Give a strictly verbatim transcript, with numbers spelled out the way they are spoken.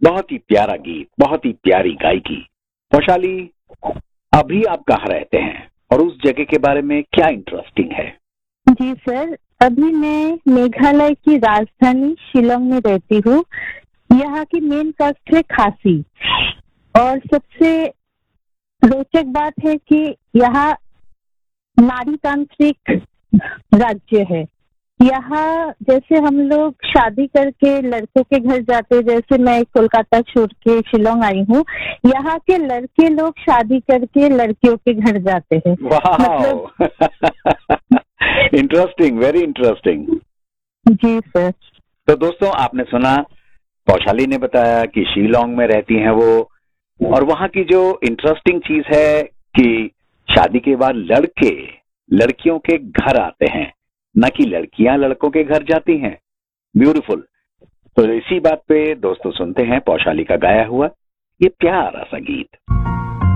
बहुत ही प्यारा गीत, बहुत ही प्यारी गायकी। वैशाली, अभी आप कहाँ रहते हैं और उस जगह के बारे में क्या इंटरेस्टिंग है? जी सर, अभी मैं मेघालय की राजधानी शिलोंग में रहती हूँ। यहाँ की मेन कास्ट है खासी और सबसे रोचक बात है कि यहाँ नारीतांत्रिक राज्य है। यहाँ जैसे हम लोग शादी करके लड़कों के घर जाते, जैसे मैं कोलकाता छोड़ के शिलोंग आई हूँ, यहाँ के लड़के लोग शादी करके लड़कियों के घर जाते हैं। मतलब इंटरेस्टिंग, वेरी इंटरेस्टिंग। जी सर। तो दोस्तों, आपने सुना, वैशाली ने बताया कि शिलोंग में रहती हैं वो, और वहां की जो इंटरेस्टिंग चीज है कि शादी के बाद लड़के लड़कियों के घर आते हैं, न कि लड़कियां लड़कों के घर जाती हैं। ब्यूटीफुल। तो इसी बात पे दोस्तों सुनते हैं वैशाली का गाया हुआ ये प्यारा सा गीत।